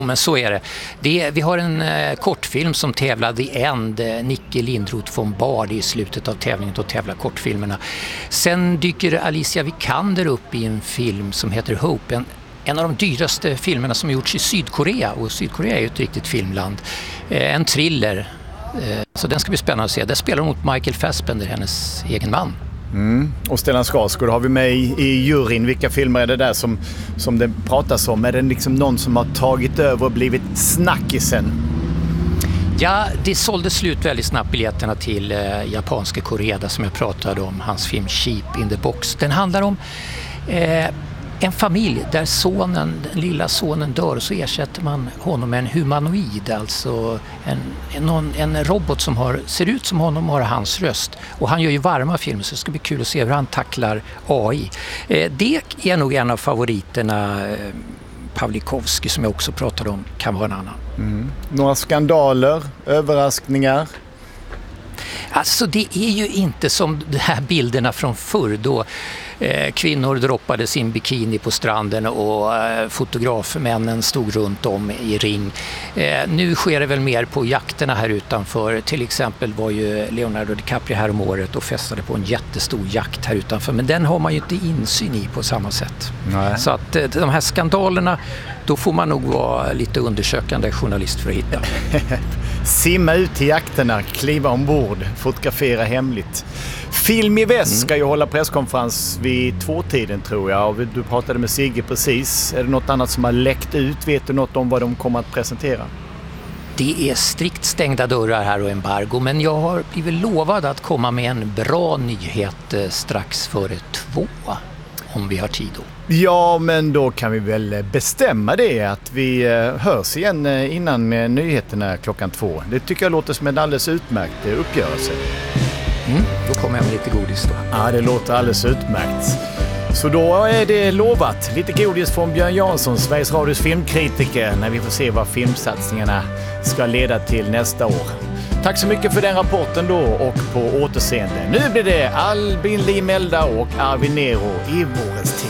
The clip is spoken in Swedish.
Men så är det. Vi har en kortfilm som tävlar The End, Nicke Lindroth von Bard i slutet av tävlingen, då tävlar kortfilmerna. Sen dyker Alicia Vikander upp i en film som heter Hope, en av de dyraste filmerna som gjorts i Sydkorea, och Sydkorea är ju ett riktigt filmland. En thriller, så den ska bli spännande att se. Där spelar hon mot Michael Fassbender, hennes egen man. Och Stellan Skarsgård har vi med i juryn. Vilka filmer är det där som det pratas om? Är det liksom någon som har tagit över och blivit snackisen? Ja, det sålde slut väldigt snabbt biljetterna till japanska Koreda som jag pratade om, hans film Sheep in the Box. Den handlar om en familj där den lilla sonen dör, så ersätter man honom med en humanoid, alltså en robot som ser ut som honom och har hans röst. Och han gör ju varma filmer, så det ska bli kul att se hur han tacklar AI. Det är nog en av favoriterna. Pawlikowski, som jag också pratade om, kan vara en annan. Några skandaler, överraskningar? Alltså det är ju inte som de här bilderna från förr då kvinnor droppade sin bikini på stranden och fotografmännen stod runt om i ring. Nu sker det väl mer på jakterna här utanför. Till exempel var ju Leonardo DiCaprio här om året och festade på en jättestor jakt här utanför. Men den har man ju inte insyn i på samma sätt. Nej. Så att de här skandalerna, då får man nog vara lite undersökande journalist för att hitta. Simma ut till jakterna, kliva ombord, fotografera hemligt. Film i Väst ska ju hålla presskonferens vid 2-tiden, tror jag. Och du pratade med Sigge precis. Är det något annat som har läckt ut? Vet du något om vad de kommer att presentera? Det är strikt stängda dörrar här och embargo, men jag har blivit lovad att komma med en bra nyhet strax före 2, om vi har tid då. Ja, men då kan vi väl bestämma det, att vi hörs igen innan med nyheterna klockan 2. Det tycker jag låter som en alldeles utmärkt uppgörelse. Då kommer jag med lite godis då. Ja, det låter alldeles utmärkt. Så då är det lovat. Lite godis från Björn Jansson, Sveriges Radios filmkritiker, när vi får se vad filmsatsningarna ska leda till nästa år. Tack så mycket för den rapporten då, och på återseende. Nu blir det Albin Limelda och Arvin Nero i Vårens tid.